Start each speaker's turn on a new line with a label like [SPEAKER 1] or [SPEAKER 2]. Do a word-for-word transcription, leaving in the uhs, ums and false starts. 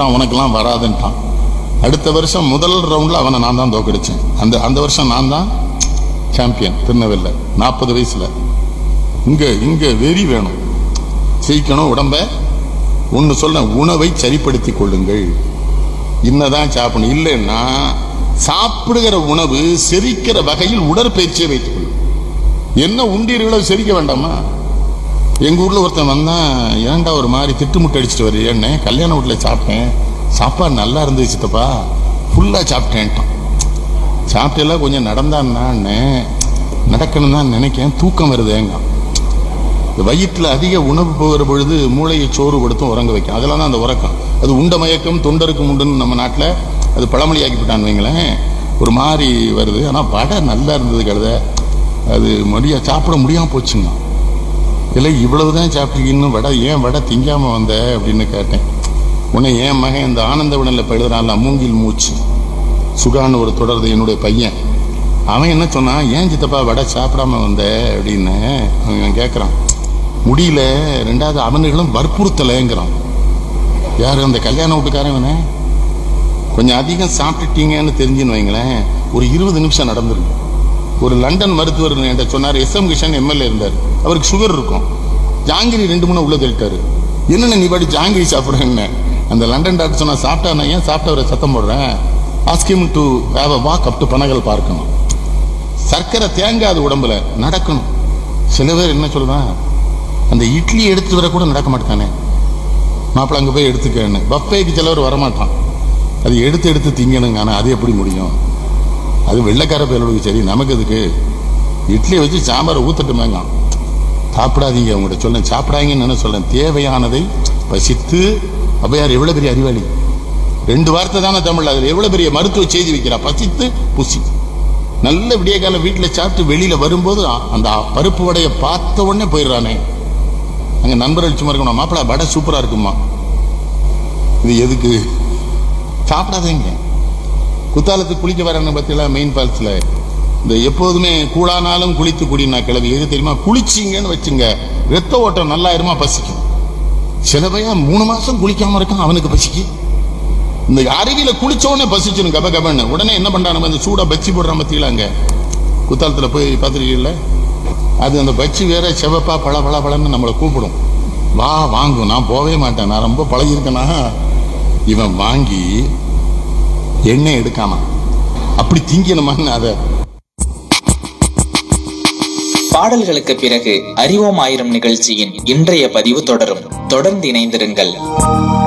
[SPEAKER 1] சாப்பிட்டான், உனக்கெல்லாம் வராதுன்ட்டான். அடுத்த வருஷம் முதல் ரவுண்டில் அவனை நான் தான் தோக்கடிச்சேன். அந்த அந்த வருஷம் நான் தான் சாம்பியன் திருநெல்வேலியில் நாற்பது வயசுல. இங்க இங்க வெறி வேணும், ஜெயிக்கணும். உடம்ப ஒன்று சொல்ல, உணவை சரிப்படுத்தி கொள்ளுங்கள். இன்னதான் சாப்பிடணும். இல்லைன்னா சாப்பிடுகிற உணவு செரிக்கிற வகையில் உடற்பயிற்சியை வைத்துக் கொள்ளும். என்ன உண்டீர்களோ செரிக்க வேண்டாமா? எங்க ஊர்ல ஒருத்தன் வந்தா, ஏன்டா ஒரு மாதிரி திட்டுமுட்டு அடிச்சுட்டு வரு, என்ன கல்யாண வீட்டுல சாப்பிட்டேன், சாப்பாடு நல்லா இருந்துச்சு சித்தப்பா, ஃபுல்லா சாப்பிட்டேன்ட்டான். சாப்பிட்டெல்லாம் கொஞ்சம் நடந்தான்னா நடக்கணும் தான் நினைக்கேன், தூக்கம் வருதேங்க. வயிற்றுல அதிக உணவு போகிற பொழுது மூளையை சோறு கொடுத்தும் உறங்க வைக்கும். அதெல்லாம் தான் அந்த உறக்கம். அது உண்ட மயக்கம் தொண்டருக்கு உண்டுன்னு நம்ம நாட்டில் அது பழமொழியாக்கி போட்டான்னு வைங்களேன். ஒரு மாதிரி வருது. ஆனால் வடை நல்லா இருந்தது கழுத, அது மடியா சாப்பிட முடியாமல் போச்சுங்க. இல்லை இவ்வளவுதான் சாப்பிட்டு இன்னும் வடை ஏன் வடை திங்காமல் வந்த அப்படின்னு கேட்டேன். உன்னை என் மகன் இந்த ஆனந்தவனில் பழுதுறான்ல, மூங்கில் மூச்சு சுகான்னு ஒரு தொடர்து என்னுடைய பையன், அவன் என்ன சொன்னான், ஏன் சித்தப்பா வடை சாப்பிடாம வந்த அப்படின்னு அவன் கேட்குறான். முடியல, ரெண்டாவது அவனுகளும் வற்புறுத்தலைங்கிறான். யாரு? அந்த கல்யாண வீட்டுக்காரன். கொஞ்சம் அதிகம் சாப்பிட்டுட்டீங்கன்னு தெரிஞ்சுன்னு வைங்களேன், ஒரு இருபது நிமிஷம் நடந்துருக்கு. ஒரு லண்டன் மருத்துவர் என்கிட்ட சொன்னார், எஸ் எம் கிஷன் எம்எல்ஏ இருந்தார், அவருக்கு சுகர் இருக்கும். ஜாங்கிரி ரெண்டு மூணு உள்ள தள்ளிட்டாரு. என்னென்ன நீ பாடி ஜாங்கிரி சாப்பிட்றேன்னு. அந்த லண்டன் டாக்டர் சொன்னா, சாப்பிட்டா நான் ஏன் சாப்பிட்டவரை சத்தம் போடுறேன், ask him to have a walk up to Panagal பார்க்கணும். சர்க்கரை தேங்காது உடம்புல, நடக்கணும். சில பேர் என்ன சொல்றான், அந்த இட்லி எடுத்து வர கூட நடக்க மாட்டானே, மாப்பிள்ள அங்கே போய் எடுத்துக்கன்னு. பஃபேக்கு சிலவர் வரமாட்டான், அது எடுத்து எடுத்து திங்கணுங்க. ஆனால் அது எப்படி முடியும்? அது வெள்ளைக்கார பேருக்கு சரி, நமக்கு அதுக்கு இட்லியை வச்சு சாம்பாரை ஊத்தட்டுமேங்க. சாப்பிடாதீங்க, அவங்ககிட்ட சொல்ல, சாப்பிடாங்கன்னு என்ன சொல்ல, தேவையானதை பசித்து. அவையார் எவ்வளவு பெரிய அறிவாளி, ரெண்டு வார்த்தை தானே தமிழ், அதில் எவ்வளவு பெரிய மருத்துவ செய்தி வைக்கிறா, பசித்து புசி. நல்ல விடிய கால வீட்டில் சாப்பிட்டு வெளியில வரும்போது அந்த பருப்பு வடையை பார்த்த உடனே போயிடுறானே. அங்க நண்பர்கள் சும்மா இருக்கணும், மாப்பிள்ள வடை சூப்பரா இருக்குமா, இது எதுக்கு? சாப்பிடாதீங்க. குத்தாலத்துக்கு குளிக்க வரேன்னு பத்தில மெயின் ஃபால்ஸ்ல இந்த எப்போதுமே கூழானாலும் குளித்து குடினா கிளவி எது தெரியுமா, குளிச்சிங்கன்னு வச்சுங்க ரத்த ஓட்டம் நல்லாயிருமா, பசிக்கும். சில பையன் மூணு மாசம் குளிக்காம இருக்கான், அவனுக்கு பசிக்கு. இந்த அருவியில குளிச்ச உடனே பசிச்சிடும் கப கபன்னு. உடனே என்ன பண்றாங்க, இந்த சூடா பச்சி போடுற மத்தியில அங்க குத்தாலத்துல போய் பார்த்துருக்கீங்கல்ல, அது அந்த பச்சி வேற செவப்பா பழ பழ பழன்னு நம்மளை கூப்பிடும். வா வாங்கும், நான் போவே மாட்டேன், நான் ரொம்ப பழகிருக்கேனா. இவன் வாங்கி எண்ணெய் எடுக்காம அப்படி திங்கணுமான்னு அதை.
[SPEAKER 2] பாடல்களுக்கு பிறகு அறிவோம் ஆயிரம் நிகழ்ச்சியின் இன்றைய பதிவு தொடரும். தொடர்ந்து இணைந்திருங்கள்.